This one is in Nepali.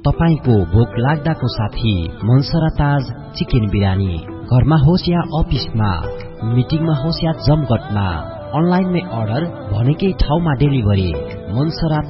तपाईको भोक लाग्दाको साथी मनसरा ताज चिकन बिरयानी। घरमा होस् या अफिसमा, मिटिङमा होस् या जमघटमा, अनलाइनमै अर्डर भनेकै ठाउँमा डेलिभरी। मनसरा